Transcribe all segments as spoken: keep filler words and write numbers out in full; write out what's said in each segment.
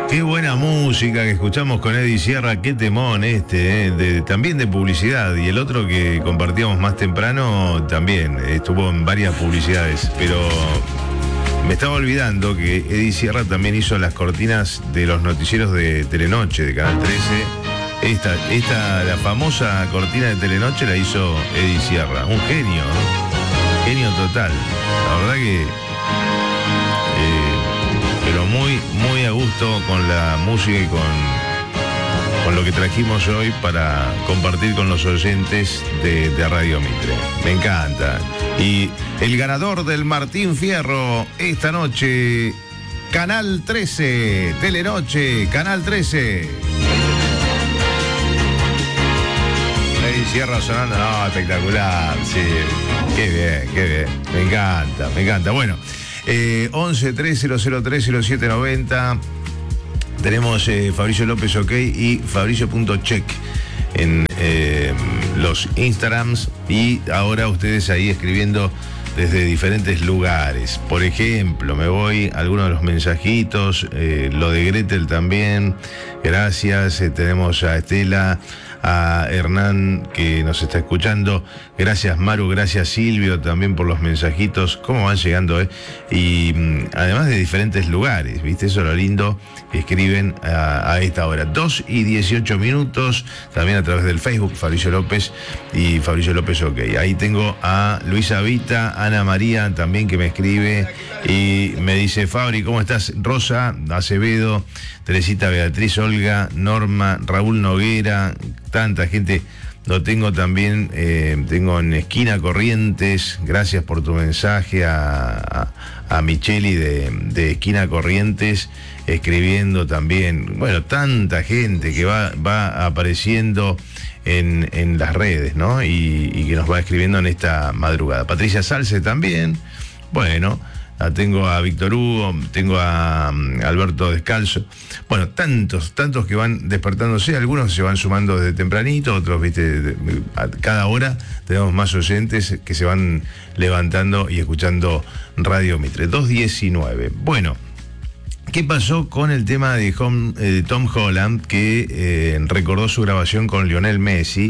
Qué buena música que escuchamos con Eddie Sierra, qué temón este, eh, de, también de publicidad. Y el otro que compartíamos más temprano también estuvo en varias publicidades, pero me estaba olvidando que Eddie Sierra también hizo las cortinas de los noticieros de Telenoche, de Canal trece. Esta, esta, la famosa cortina de Telenoche la hizo Eddie Sierra, un genio, ¿no? Genio total. La verdad que... Eh, pero muy, muy a gusto con la música y con, con lo que trajimos hoy para compartir con los oyentes de, de Radio Mitre. Me encanta. Y el ganador del Martín Fierro esta noche, Canal trece, Telenoche, Canal trece. Lady Sierra sonando, no, espectacular, sí. Qué bien, qué bien. Me encanta, me encanta. Bueno. Eh, once tres cero cero tres cero siete noventa. Tenemos eh, Fabricio López OK y Fabricio.check en eh, los Instagrams. Y ahora ustedes ahí escribiendo desde diferentes lugares. Por ejemplo, me voy a algunos de los mensajitos. Eh, lo de Gretel también. Gracias. Eh, tenemos a Estela, a Hernán que nos está escuchando. Gracias Maru, gracias Silvio también por los mensajitos. ¿Cómo van llegando? Eh? Y mmm, además de diferentes lugares, ¿viste? Eso es lo lindo que escriben a, a esta hora. dos y dieciocho minutos, también a través del Facebook, Fabricio López y Fabricio López OK. Ahí tengo a Luisa Vita, Ana María también que me escribe y me dice: Fabri, ¿cómo estás? Rosa Acevedo, Teresita Beatriz, Olga, Norma, Raúl Noguera, tanta gente. Lo tengo también, eh, tengo en Esquina Corrientes, gracias por tu mensaje a, a, a Micheli de, de Esquina Corrientes, escribiendo también, bueno, tanta gente que va, va apareciendo en, en las redes, ¿no? Y, y que nos va escribiendo en esta madrugada. Patricia Salce también, bueno... Tengo a Víctor Hugo, tengo a Alberto Descalzo. Bueno, tantos, tantos que van despertándose. Algunos se van sumando desde tempranito, otros, viste, a cada hora tenemos más oyentes que se van levantando y escuchando Radio Mitre. dos diecinueve. Bueno, ¿qué pasó con el tema de Home, eh, Tom Holland, que eh, recordó su grabación con Lionel Messi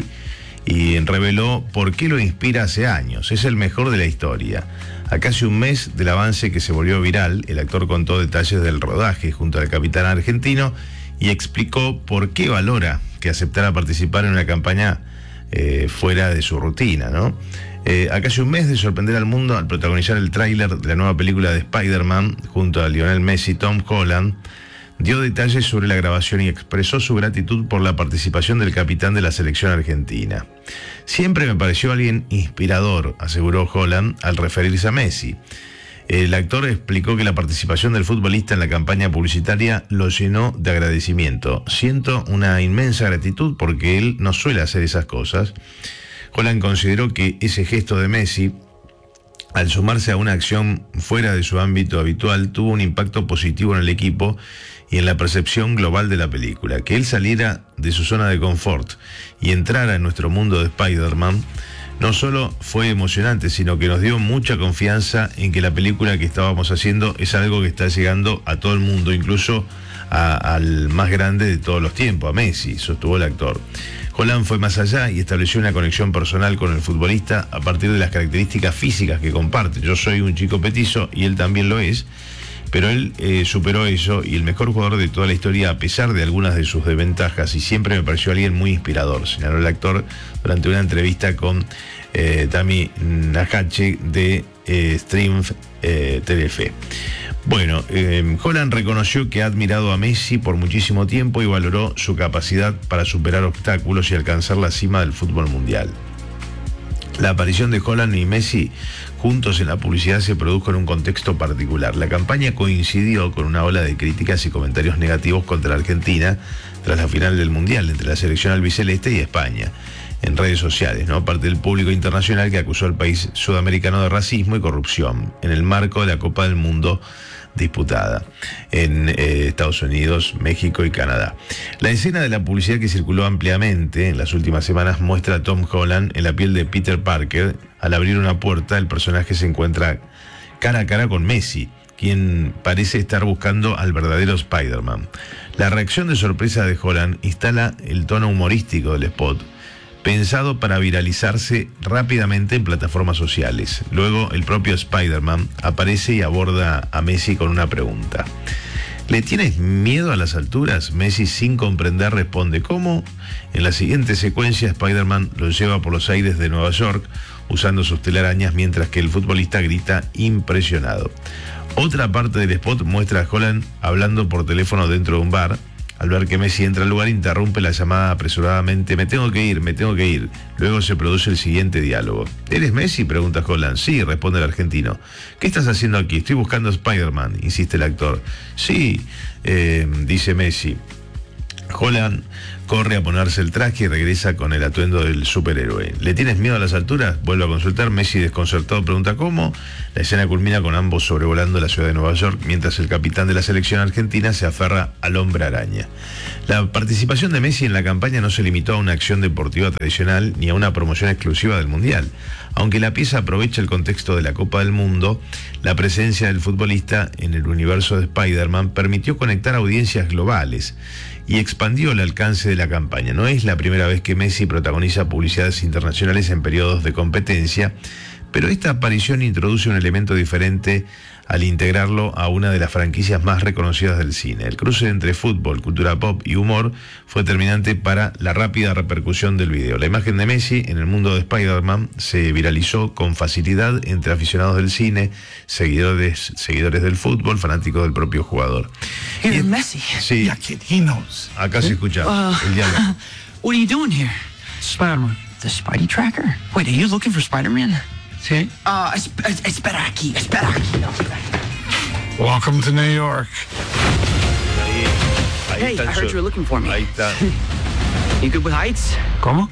y reveló por qué lo inspira hace años? Es el mejor de la historia. A casi un mes del avance que se volvió viral, el actor contó detalles del rodaje junto al capitán argentino y explicó por qué valora que aceptara participar en una campaña eh, fuera de su rutina, ¿no? Eh, a casi un mes de sorprender al mundo al protagonizar el tráiler de la nueva película de Spider-Man junto a Lionel Messi, Tom Holland dio detalles sobre la grabación y expresó su gratitud por la participación del capitán de la selección argentina. Siempre me pareció alguien inspirador, aseguró Holland al referirse a Messi. El actor explicó que la participación del futbolista en la campaña publicitaria lo llenó de agradecimiento. Siento una inmensa gratitud porque él no suele hacer esas cosas. Holland consideró que ese gesto de Messi, al sumarse a una acción fuera de su ámbito habitual, tuvo un impacto positivo en el equipo y en la percepción global de la película. Que él saliera de su zona de confort y entrara en nuestro mundo de Spider-Man no solo fue emocionante, sino que nos dio mucha confianza en que la película que estábamos haciendo es algo que está llegando a todo el mundo, incluso a, al más grande de todos los tiempos, a Messi, sostuvo el actor. Holland fue más allá y estableció una conexión personal con el futbolista a partir de las características físicas que comparte. Yo soy un chico petizo y él también lo es, pero él eh, superó eso y el mejor jugador de toda la historia a pesar de algunas de sus desventajas, y siempre me pareció alguien muy inspirador, señaló el actor durante una entrevista con eh, Tami Najache de eh, Stream eh, Telefe. Bueno, eh, Holland reconoció que ha admirado a Messi por muchísimo tiempo y valoró su capacidad para superar obstáculos y alcanzar la cima del fútbol mundial. La aparición de Holland y Messi juntos en la publicidad se produjo en un contexto particular. La campaña coincidió con una ola de críticas y comentarios negativos contra Argentina tras la final del Mundial entre la selección albiceleste y España. En redes sociales, ¿no? Parte del público internacional que acusó al país sudamericano de racismo y corrupción en el marco de la Copa del Mundo disputada en eh, Estados Unidos, México y Canadá. La escena de la publicidad que circuló ampliamente en las últimas semanas muestra a Tom Holland en la piel de Peter Parker. Al abrir una puerta, el personaje se encuentra cara a cara con Messi, quien parece estar buscando al verdadero Spider-Man. La reacción de sorpresa de Holland instala el tono humorístico del spot, pensado para viralizarse rápidamente en plataformas sociales. Luego el propio Spider-Man aparece y aborda a Messi con una pregunta. ¿Le tienes miedo a las alturas? Messi, sin comprender, responde ¿cómo? En la siguiente secuencia, Spider-Man lo lleva por los aires de Nueva York usando sus telarañas, mientras que el futbolista grita impresionado. Otra parte del spot muestra a Holland hablando por teléfono dentro de un bar. Al ver que Messi entra al lugar, interrumpe la llamada apresuradamente. Me tengo que ir, me tengo que ir. Luego se produce el siguiente diálogo. ¿Eres Messi?, pregunta Holland. Sí, responde el argentino. ¿Qué estás haciendo aquí? Estoy buscando a Spider-Man, insiste el actor. Sí, eh, dice Messi. Holland corre a ponerse el traje y regresa con el atuendo del superhéroe. ¿Le tienes miedo a las alturas? Vuelve a consultar. Messi, desconcertado, pregunta ¿cómo? La escena culmina con ambos sobrevolando la ciudad de Nueva York, mientras el capitán de la selección argentina se aferra al hombre araña. La participación de Messi en la campaña no se limitó a una acción deportiva tradicional ni a una promoción exclusiva del Mundial. Aunque la pieza aprovecha el contexto de la Copa del Mundo, la presencia del futbolista en el universo de Spider-Man permitió conectar audiencias globales y expandió el alcance de la campaña. No es la primera vez que Messi protagoniza publicidades internacionales en periodos de competencia, pero esta aparición introduce un elemento diferente al integrarlo a una de las franquicias más reconocidas del cine. El cruce entre fútbol, cultura pop y humor fue determinante para la rápida repercusión del video. La imagen de Messi en el mundo de Spider-Man se viralizó con facilidad entre aficionados del cine, seguidores, seguidores del fútbol, fanáticos del propio jugador. Here, Messi. Sí. Yeah, kid, he knows. Acá se escucha Uh, el diálogo. What are you doing here? Spider-Man. The Spidey tracker? Wait, are you looking for Spider-Man? Sí. Uh, es- es- espera aquí, espera aquí. No, espera. Welcome to New York. Ahí, ahí Hey, está el I heard sol. you were looking for me. Ahí está. You good with heights? ¿Cómo?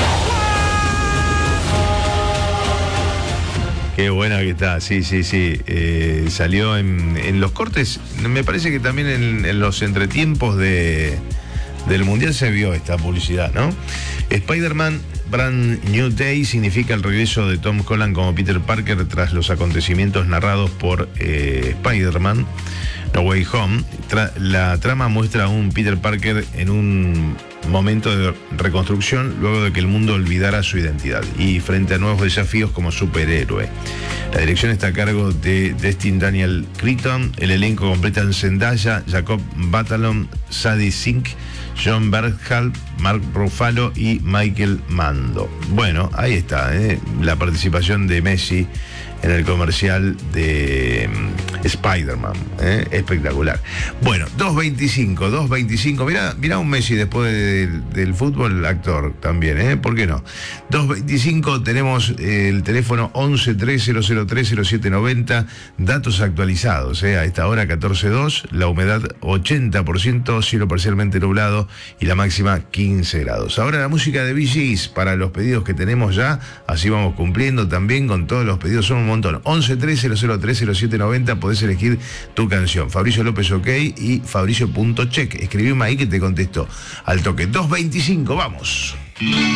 Qué buena que está, sí, sí, sí. Eh, salió en, en los cortes, me parece que también en, en los entretiempos de, del Mundial se vio esta publicidad, ¿no? Spider-Man Brand New Day significa el regreso de Tom Holland como Peter Parker tras los acontecimientos narrados por eh, Spider-Man No Way Home. Tra- la trama muestra a un Peter Parker en un momento de reconstrucción luego de que el mundo olvidara su identidad y frente a nuevos desafíos como superhéroe. La dirección está a cargo de Destin Daniel Cretton. El elenco completa en Zendaya, Jacob Batalon, Sadie Sink, John Bernthal, Mark Ruffalo y Michael Mando. Bueno, ahí está, ¿eh? La participación de Messi en el comercial de mm, Spider-Man, ¿eh? Espectacular. Bueno, dos veinticinco, dos veinticinco. Mirá, mirá un Messi después de- del fútbol, actor también, ¿eh? ¿Por qué no? dos veinticinco, tenemos el teléfono once tres cero cero tres cero siete noventa, datos actualizados, ¿eh? A esta hora catorce dos, la humedad ochenta por ciento, cielo parcialmente nublado y la máxima quince grados. Ahora la música de Bee Gees para los pedidos que tenemos ya, así vamos cumpliendo también con todos los pedidos, son un montón. once tres cero cero tres cero siete noventa, podés elegir tu canción. Fabricio López OK y Fabricio.check. Escribime ahí que te contesto al toque. dos veinticinco, vamos.